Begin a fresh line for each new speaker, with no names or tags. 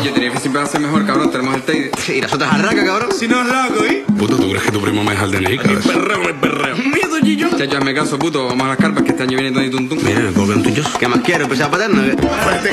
Oye, Tenerife siempre va a ser mejor, cabrón. Tenemos el Teide.
Y las otras arracas, cabrón.
Si no es loco, ¿eh?
Puto, ¿tú crees que tu primo me deja el DNI, cabrón?
Perreo.
Miedo, Gillo.
Chacho, hazme caso, puto. Vamos a las carpas que este año viene Tony Tuntún.
Mira, ¿cómo que un tuyo? ¿Qué más quiero? ¿Empezar a paterno?